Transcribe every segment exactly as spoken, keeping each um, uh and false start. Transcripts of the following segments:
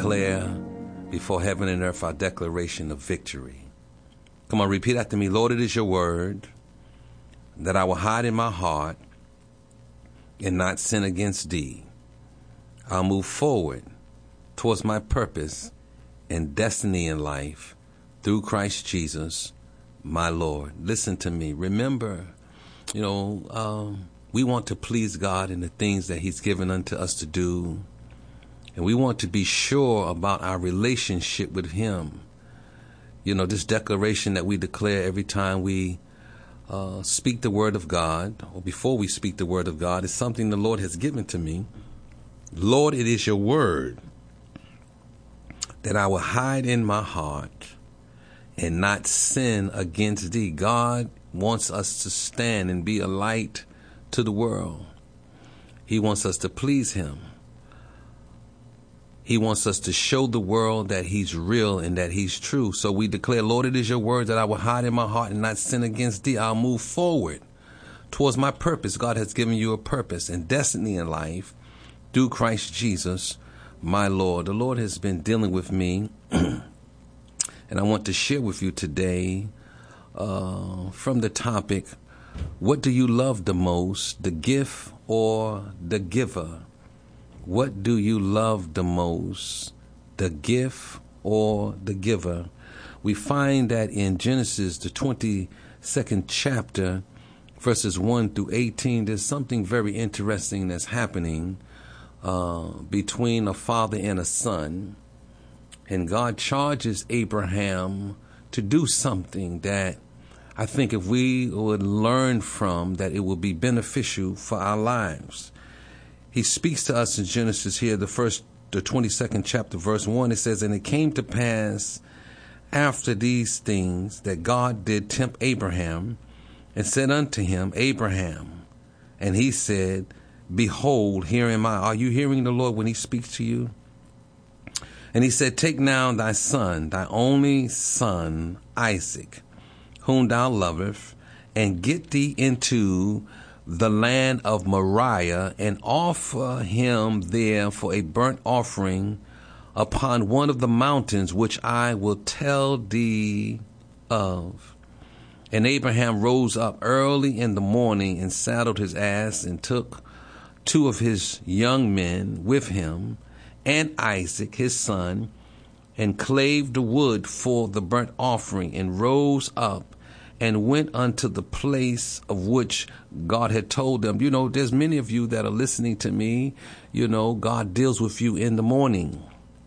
declare before heaven and earth our declaration of victory. Come on, repeat after me. Lord, it is your word that I will hide in my heart and not sin against thee. I'll move forward towards my purpose and destiny in life through Christ Jesus, my Lord. Listen to me. Remember, you know, um, we want to please God in the things that he's given unto us to do. And we want to be sure about our relationship with him. You know, this declaration that we declare every time we uh, speak the word of God, or before we speak the word of God, is something the Lord has given to me. Lord, it is your word that I will hide in my heart and not sin against thee. God wants us to stand and be a light to the world. He wants us to please him. He wants us to show the world that he's real and that he's true. So we declare, Lord, it is your word that I will hide in my heart and not sin against thee. I'll move forward towards my purpose. God has given you a purpose and destiny in life through Christ Jesus, my Lord. The Lord has been dealing with me, and I want to share with you today uh, from the topic, what do you love the most, the gift or the giver? What do you love the most, the gift or the giver? We find that in Genesis, the twenty-second chapter, verses one through eighteen, there's something very interesting that's happening uh, between a father and a son. And God charges Abraham to do something that I think if we would learn from, that it will be beneficial for our lives. He speaks to us in Genesis here, the first, the twenty-second chapter, verse one. It says, and it came to pass after these things that God did tempt Abraham and said unto him, Abraham. And he said, behold, here am I. Are you hearing the Lord when he speaks to you? And he said, take now thy son, thy only son, Isaac, whom thou lovest, and get thee into the land of Moriah, and offer him there for a burnt offering upon one of the mountains which I will tell thee of. And Abraham rose up early in the morning and saddled his ass and took two of his young men with him and Isaac his son, and clave the wood for the burnt offering, and rose up and went unto the place of which God had told them. You know, there's many of you that are listening to me. You know, God deals with you in the morning.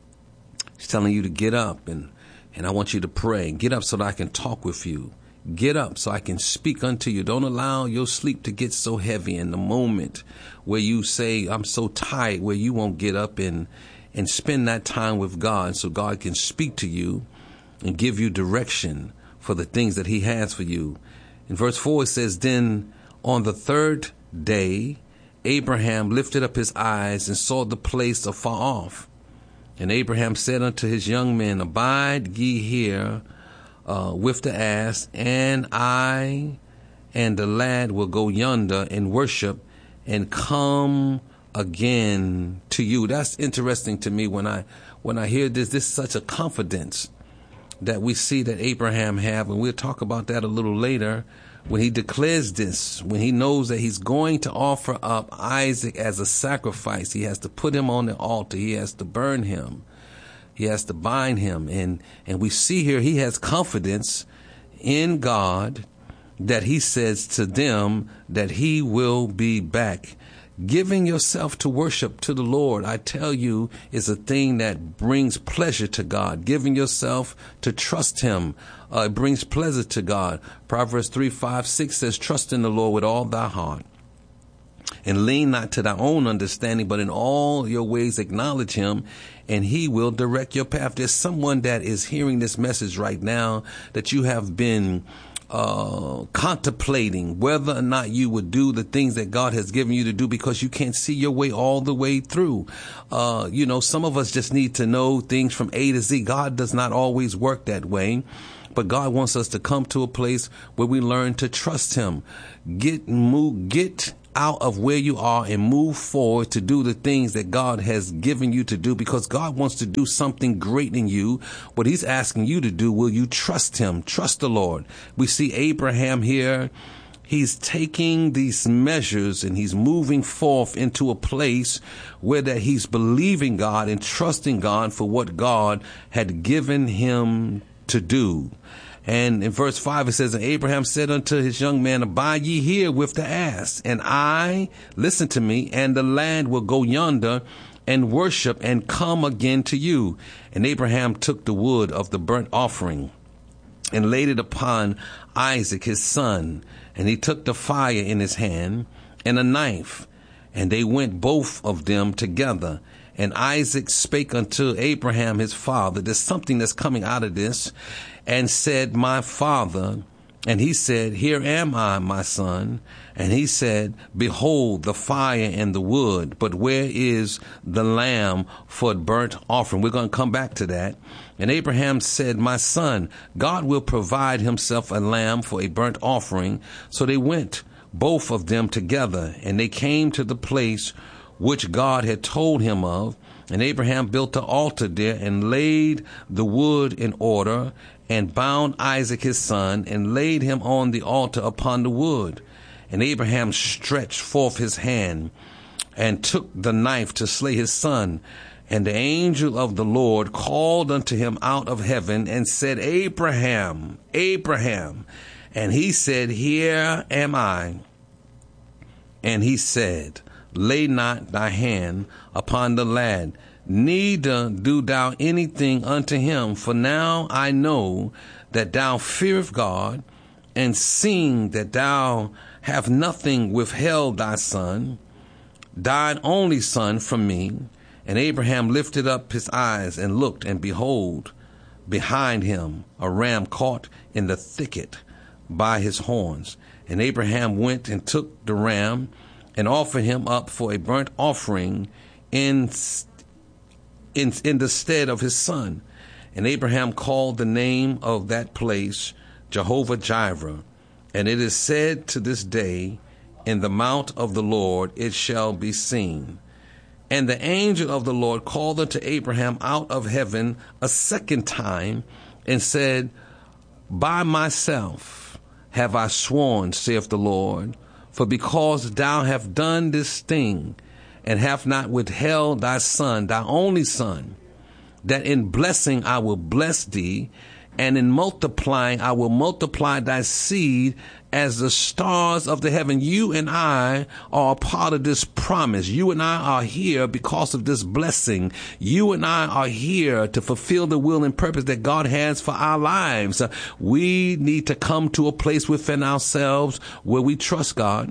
He's telling you to get up, and, and I want you to pray. Get up so that I can talk with you. Get up so I can speak unto you. Don't allow your sleep to get so heavy in the moment where you say, I'm so tired, where you won't get up and, and spend that time with God so God can speak to you and give you direction for the things that he has for you. In verse four, it says, then on the third day, Abraham lifted up his eyes and saw the place afar off. And Abraham said unto his young men, abide ye here uh, with the ass, and I and the lad will go yonder and worship and come again to you. That's interesting to me when I when I hear this. This is such a confidence that we see that Abraham have, and we'll talk about that a little later, when he declares this, when he knows that he's going to offer up Isaac as a sacrifice. He has to put him on the altar. He has to burn him. He has to bind him. And, and we see here he has confidence in God that he says to them that he will be back. Giving yourself to worship to the Lord, I tell you, is a thing that brings pleasure to God. Giving yourself to trust him, uh, it brings pleasure to God. Proverbs three, five, six says, trust in the Lord with all thy heart, and lean not to thy own understanding, but in all your ways acknowledge him, and he will direct your path. There's someone that is hearing this message right now that you have been Uh, contemplating whether or not you would do the things that God has given you to do because you can't see your way all the way through. Uh, you know, some of us just need to know things from A to Z. God does not always work that way, but God wants us to come to a place where we learn to trust him. Get move, get out of where you are and move forward to do the things that God has given you to do, because God wants to do something great in you. What he's asking you to do, will you trust him? Trust the Lord. We see Abraham here. He's taking these measures and he's moving forth into a place where that he's believing God and trusting God for what God had given him to do. And in verse five, it says, and Abraham said unto his young man, abide ye here with the ass, and I, listen to me, and the lad will go yonder and worship and come again to you. And Abraham took the wood of the burnt offering and laid it upon Isaac his son. And he took the fire in his hand and a knife, and they went both of them together. And Isaac spake unto Abraham his father. There's something that's coming out of this. And said, my father. And he said, here am I, my son. And he said, behold the fire and the wood, but where is the lamb for burnt offering? We're going to come back to that. And Abraham said, my son, God will provide himself a lamb for a burnt offering. So they went, both of them together, and they came to the place which God had told him of. And Abraham built an altar there and laid the wood in order, and bound Isaac his son, and laid him on the altar upon the wood. And Abraham stretched forth his hand, and took the knife to slay his son. And the angel of the Lord called unto him out of heaven, and said, Abraham, Abraham. And he said, here am I. And he said, lay not thy hand upon the lad, neither do thou anything unto him. For now I know that thou fearest God, and seeing that thou have nothing withheld thy son, thine only son, from me. And Abraham lifted up his eyes and looked, and behold, behind him a ram caught in the thicket by his horns. And Abraham went and took the ram and offered him up for a burnt offering in In, in the stead of his son. And Abraham called the name of that place Jehovah Jireh. And it is said to this day, in the mount of the Lord it shall be seen. And the angel of the Lord called unto Abraham out of heaven a second time, and said, by myself have I sworn, saith the Lord, for because thou hast done this thing, and have not withheld thy son, thy only son, that in blessing I will bless thee, and in multiplying I will multiply thy seed as the stars of the heaven. You and I are a part of this promise. You and I are here because of this blessing. You and I are here to fulfill the will and purpose that God has for our lives. We need to come to a place within ourselves where we trust God.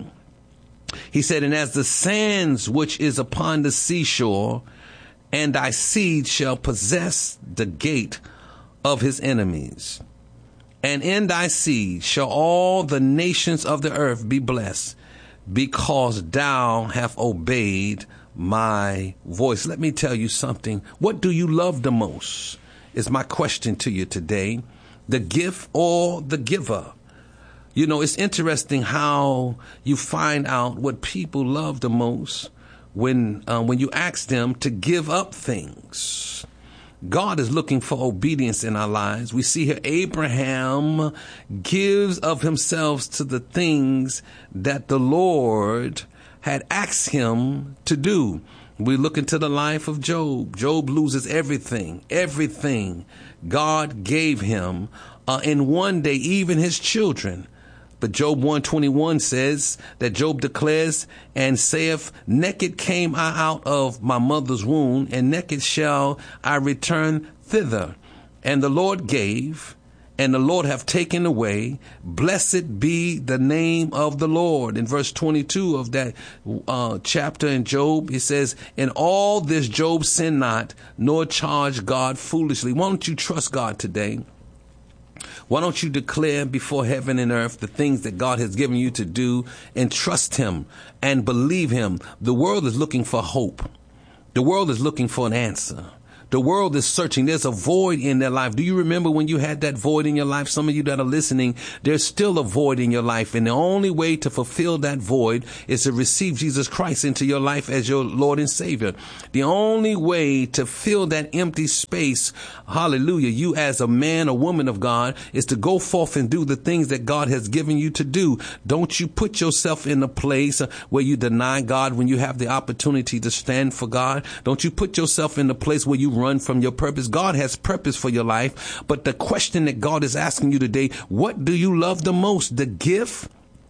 He said, and as the sands which is upon the seashore, and thy seed shall possess the gate of his enemies. And in thy seed shall all the nations of the earth be blessed, because thou hast obeyed my voice. Let me tell you something. What do you love the most is my question to you today. The gift or the giver? You know, it's interesting how you find out what people love the most when uh, when you ask them to give up things. God is looking for obedience in our lives. We see here Abraham gives of himself to the things that the Lord had asked him to do. We look into the life of Job. Job loses everything, everything God gave him. Uh, in one day, even his children. But Job one twenty-one says that Job declares and saith, naked came I out of my mother's womb, and naked shall I return thither. And the Lord gave, and the Lord hath taken away. Blessed be the name of the Lord. In verse twenty-two of that uh, chapter in Job, he says, in all this Job sinned not, nor charged God foolishly. Why don't you trust God today? Why don't you declare before heaven and earth the things that God has given you to do, and trust him and believe him? The world is looking for hope. The world is looking for an answer. The The world is searching. There's a void in their life. Do you remember when you had that void in your life? Some of you that are listening, there's still a void in your life. And the only way to fulfill that void is to receive Jesus Christ into your life as your Lord and Savior. The only way to fill that empty space, hallelujah, you as a man or woman of God, is to go forth and do the things that God has given you to do. Don't you put yourself in a place where you deny God when you have the opportunity to stand for God. Don't you put yourself in a place where you run from your purpose. God has purpose for your life. But the question that God is asking you today, what do you love the most? The gift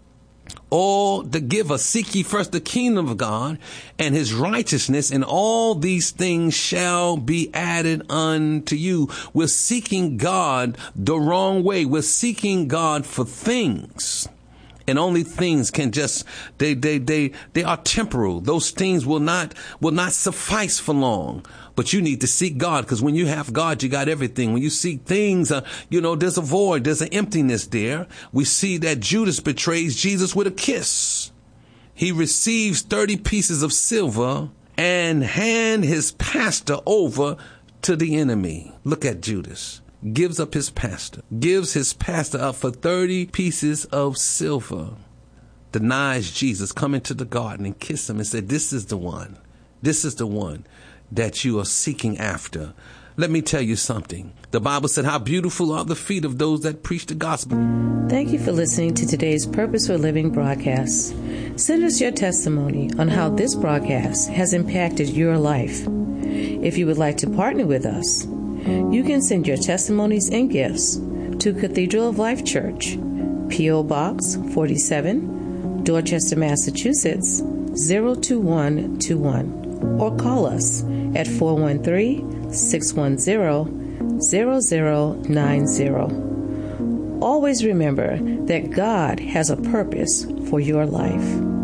or the giver? Seek ye first the kingdom of God and his righteousness, and all these things shall be added unto you. We're seeking God the wrong way. We're seeking God for things. And only things can just, they, they, they, they are temporal. Those things will not, will not suffice for long. But you need to seek God, because when you have God, you got everything. When you seek things, uh, you know, there's a void, there's an emptiness there. We see that Judas betrays Jesus with a kiss. He receives thirty pieces of silver and hand his pastor over to the enemy. Look at Judas. Gives up his pastor, gives his pastor up for thirty pieces of silver, denies Jesus, come into the garden and kiss him and said, this is the one, this is the one that you are seeking after. Let me tell you something. The Bible said, how beautiful are the feet of those that preach the gospel. Thank you for listening to today's Purpose for Living broadcast. Send us your testimony on how this broadcast has impacted your life. If you would like to partner with us, you can send your testimonies and gifts to Cathedral of Life Church, P O. Box forty-seven, Dorchester, Massachusetts, zero two one two one, or call us at four one three, six one zero, zero zero nine zero. Always remember that God has a purpose for your life.